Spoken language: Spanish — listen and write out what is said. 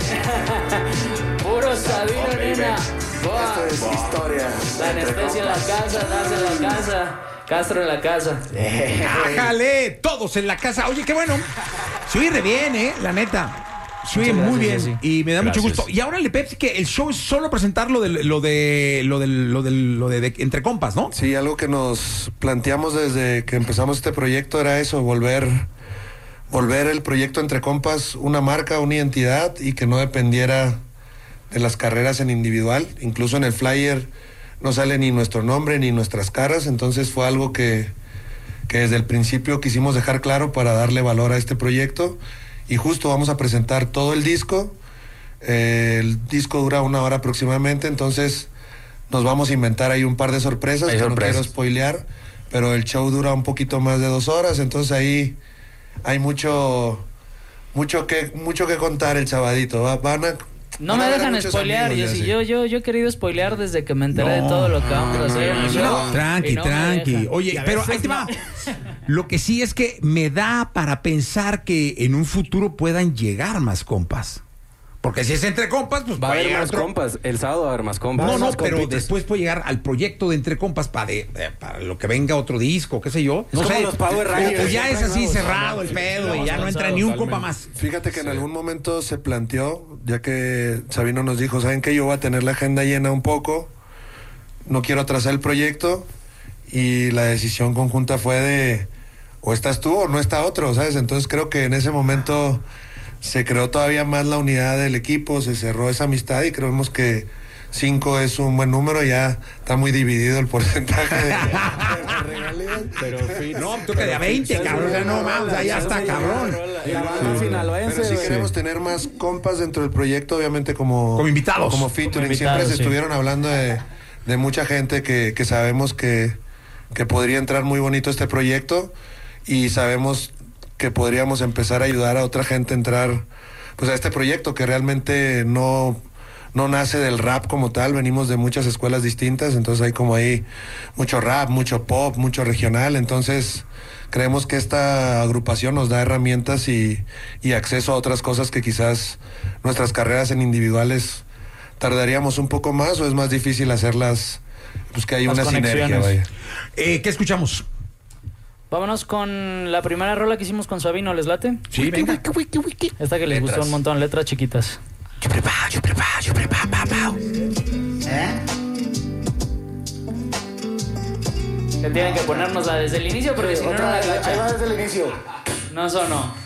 Puro Sabino, nena. Esto es historia. La anestesia en la casa, Das en la casa, Castro en la casa. ¡Ájale! Todos en la casa. Oye, qué bueno. Se oye re bien, la neta. Se oye muy bien. Jessy. Y me da mucho gusto. Y ahora le Pepsi, que el show es solo presentar lo de Entre Compas, ¿no? Sí, algo que nos planteamos desde que empezamos este proyecto era eso, volver el proyecto Entre Compas una marca, una identidad y que no dependiera de las carreras en individual. Incluso en el flyer no sale ni nuestro nombre ni nuestras caras, entonces fue algo que desde el principio quisimos dejar claro para darle valor a este proyecto. Y justo vamos a presentar todo el disco. El disco dura 1 hora aproximadamente, entonces nos vamos a inventar ahí un par de sorpresas que no quiero spoilear, pero el show dura un poquito más de 2 horas, entonces ahí hay mucho que contar el sabadito. No me dejan spoilear, Jessy. Yo he querido spoilear desde que me enteré de todo lo que vamos a hacer en el show. Tranqui. Oye, pero ahí te va. Lo que sí es que me da para pensar que en un futuro puedan llegar más compas. Porque si es Entre Compas, pues va a haber más compas. El sábado va a haber más compas. No, pero después puede llegar al proyecto de Entre Compas para lo que venga otro disco, qué sé yo. No sé, los Power Rangers. O ya es así cerrado el pedo y ya no entra ni un compa más. Fíjate que en algún momento se planteó, ya que Sabino nos dijo, ¿saben qué? Yo voy a tener la agenda llena un poco, no quiero atrasar el proyecto, y la decisión conjunta fue de o estás tú o no está otro, ¿sabes? Entonces creo que en ese momento se creó todavía más la unidad del equipo, se cerró esa amistad y creemos que 5 es un buen número, ya está muy dividido el porcentaje de regalías. Pero no, tú que de 20, cabrón, no mames, ya está cabrón. Pero sí queremos tener más compas dentro del proyecto, obviamente como invitados. Como featuring, siempre se estuvieron hablando de mucha gente que sabemos que podría entrar muy bonito este proyecto y sabemos que podríamos empezar a ayudar a otra gente a entrar pues a este proyecto que realmente no nace del rap como tal, venimos de muchas escuelas distintas, entonces hay como ahí mucho rap, mucho pop, mucho regional, entonces creemos que esta agrupación nos da herramientas y acceso a otras cosas que quizás nuestras carreras en individuales tardaríamos un poco más o es más difícil hacerlas, pues que hay una sinergia, vaya. ¿Qué escuchamos? Vámonos con la primera rola que hicimos con Sabino, ¿les late? Sí, venga. Esta que les gustó un montón, letras chiquitas. Yo preparo. Que tienen que ponérnosla desde el inicio porque si no, no la Ahí va cacha. desde el inicio. No sonó.